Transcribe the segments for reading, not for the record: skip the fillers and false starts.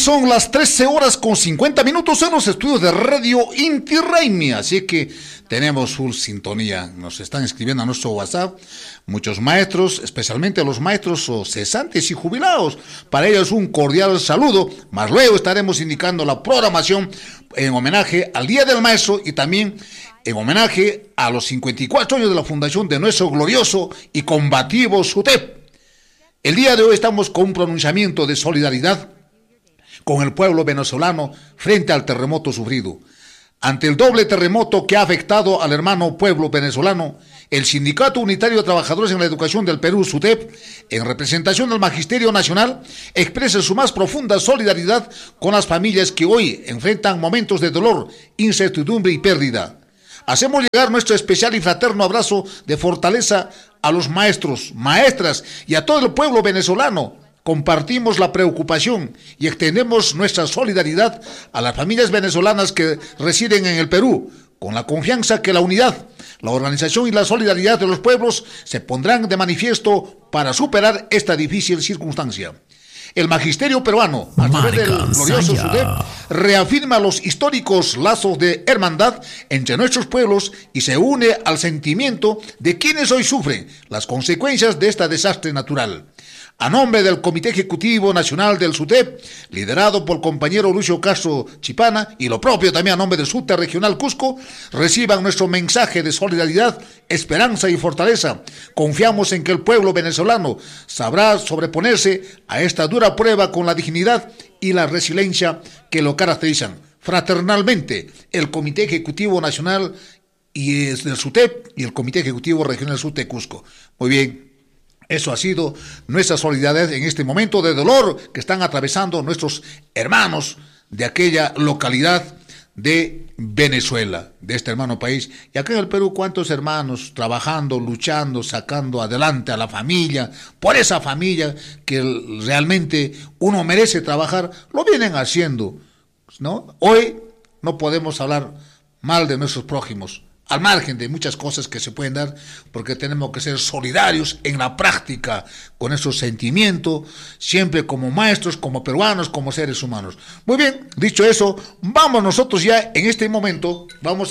son las 13 horas con 50 minutos en los estudios de Radio Inti Raymi, así que tenemos full sintonía. Nos están escribiendo a nuestro WhatsApp muchos maestros, especialmente los maestros cesantes y jubilados. Para ellos un cordial saludo, más luego estaremos indicando la programación en homenaje al Día del Maestro y también en homenaje a los 54 años de la fundación de nuestro glorioso y combativo SUTEP. El día de hoy estamos con un pronunciamiento de solidaridad con el pueblo venezolano frente al terremoto sufrido. Ante el doble terremoto que ha afectado al hermano pueblo venezolano, el Sindicato Unitario de Trabajadores en la Educación del Perú, SUTEP, en representación del Magisterio Nacional, expresa su más profunda solidaridad con las familias que hoy enfrentan momentos de dolor, incertidumbre y pérdida. Hacemos llegar nuestro especial y fraterno abrazo de fortaleza a los maestros, maestras y a todo el pueblo venezolano. Compartimos la preocupación y extendemos nuestra solidaridad a las familias venezolanas que residen en el Perú, con la confianza que la unidad, la organización y la solidaridad de los pueblos se pondrán de manifiesto para superar esta difícil circunstancia. El magisterio peruano, a través del glorioso SUTEP, reafirma los históricos lazos de hermandad entre nuestros pueblos y se une al sentimiento de quienes hoy sufren las consecuencias de este desastre natural. A nombre del Comité Ejecutivo Nacional del SUTEP, liderado por el compañero Lucio Castro Chipana, y lo propio también a nombre del SUTE Regional Cusco, reciban nuestro mensaje de solidaridad, esperanza y fortaleza. Confiamos en que el pueblo venezolano sabrá sobreponerse a esta dura prueba con la dignidad y la resiliencia que lo caracterizan. Fraternalmente, el Comité Ejecutivo Nacional y del SUTEP y el Comité Ejecutivo Regional SUTE Cusco. Muy bien. Eso ha sido nuestra solidaridad en este momento de dolor que están atravesando nuestros hermanos de aquella localidad de Venezuela, de este hermano país. Y acá en el Perú, ¿cuántos hermanos trabajando, luchando, sacando adelante a la familia, por esa familia que realmente uno merece trabajar, lo vienen haciendo, ¿no? Hoy no podemos hablar mal de nuestros prójimos, al margen de muchas cosas que se pueden dar, porque tenemos que ser solidarios en la práctica con esos sentimientos, siempre como maestros, como peruanos, como seres humanos. Muy bien, dicho eso, vamos nosotros ya en este momento,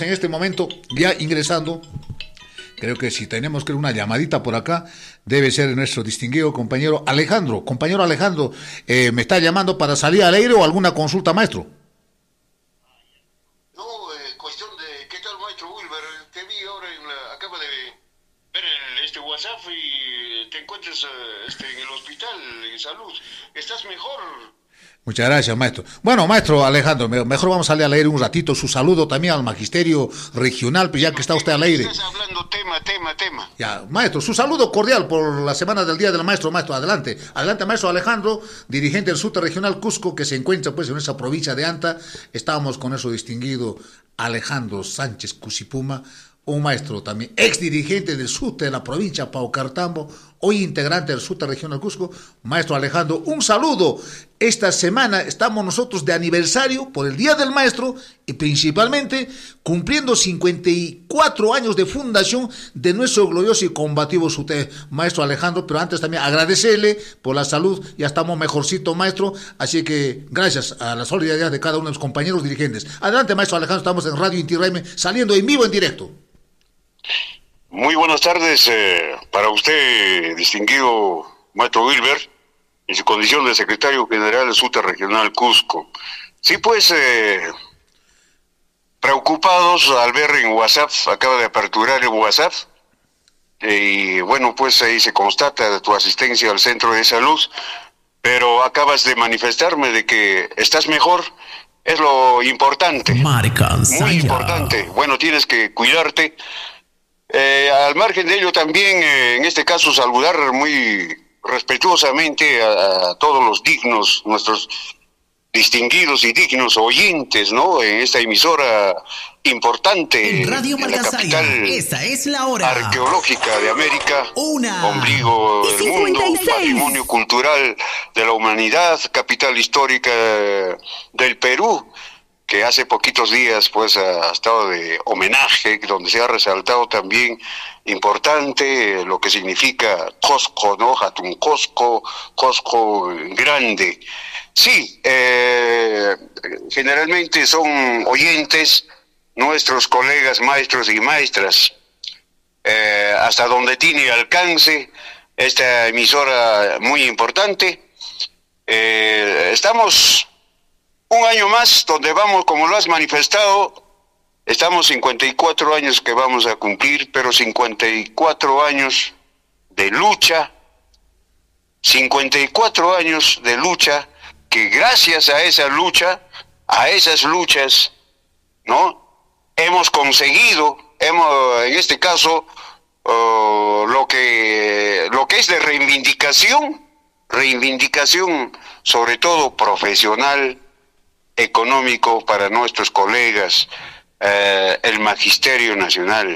ya ingresando. Creo que si tenemos que una llamadita por acá, debe ser nuestro distinguido compañero Alejandro. Compañero Alejandro, ¿me está llamando para salir al aire o alguna consulta, maestro? WhatsApp y te encuentres en el hospital en salud. ¿Estás mejor? Muchas gracias, maestro. Bueno, maestro Alejandro, mejor vamos a salir al aire un ratito. Su saludo también al magisterio regional, pues ya que está usted al aire. Estás hablando tema. Ya, maestro, su saludo cordial por la semana del Día del Maestro. Maestro, adelante, maestro Alejandro, dirigente del SUTE Regional Cusco, que se encuentra pues en esa provincia de Anta. Estábamos con eso distinguido Alejandro Sánchez Cusipuma, un maestro también, ex dirigente del SUTE de la provincia Paucartambo, hoy integrante del SUTE Regional Cusco. Maestro Alejandro, un saludo. Esta semana estamos nosotros de aniversario por el Día del Maestro y principalmente cumpliendo 54 años de fundación de nuestro glorioso y combativo SUTE. Maestro Alejandro, pero antes también agradecerle por la salud, ya estamos mejorcito, maestro, así que gracias a la solidaridad de cada uno de los compañeros dirigentes. Adelante, maestro Alejandro, estamos en Radio Inti Raymi, saliendo en vivo, en directo. Muy buenas tardes para usted, distinguido maestro Wilber, en su condición de secretario general del SUTE Regional Cusco. Sí, pues, preocupados al ver en WhatsApp, acaba de aperturar el WhatsApp, y bueno, pues ahí se constata tu asistencia al centro de salud, pero acabas de manifestarme de que estás mejor. Es lo importante, muy importante. Bueno, tienes que cuidarte. Al margen de ello también, en este caso, saludar muy respetuosamente a todos los dignos, nuestros distinguidos y dignos oyentes, ¿no? En esta emisora importante, en Radio en la capital esa es la hora arqueológica de América, ombligo del mundo, patrimonio cultural de la humanidad, capital histórica del Perú, que hace poquitos días pues ha estado de homenaje, donde se ha resaltado también importante lo que significa Cusco, ¿no? Hatun Cusco, Cusco grande. Sí, generalmente son oyentes nuestros colegas maestros y maestras. Hasta donde tiene alcance esta emisora muy importante. Estamos un año más donde vamos, como lo has manifestado, estamos 54 años que vamos a cumplir, pero 54 años de lucha, 54 años de lucha, que gracias a esa lucha, a esas luchas, ¿no? Hemos conseguido, en este caso, lo que es de reivindicación sobre todo profesional, económico para nuestros colegas, el Magisterio Nacional.